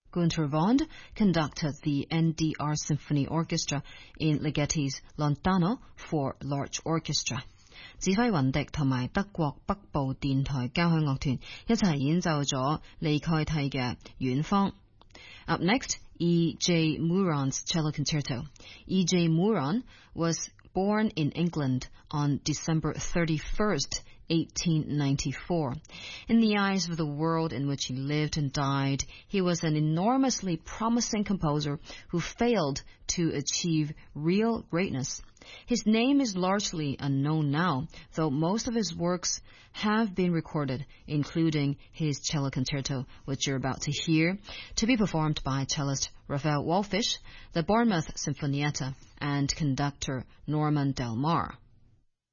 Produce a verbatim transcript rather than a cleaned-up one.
Gunter Vond conducted the N D R Symphony Orchestra in Ligeti's Lontano for Large Orchestra. 指揮雲迪同埋德國北部電台交響樂團一齊演奏咗利蓋蒂嘅遠方。Up next, E J. Meuron's Cello Concerto. E J. Meuron was born in England on December thirty-first, eighteen ninety-four. In the eyes of the world in which he lived and died, he was an enormously promising composer who failed to achieve real greatness. His name is largely unknown now, though most of his works have been recorded, including his cello concerto, which you're about to hear, to be performed by cellist Raphael Wallfisch, the Bournemouth Sinfonietta, and conductor Norman Del Mar.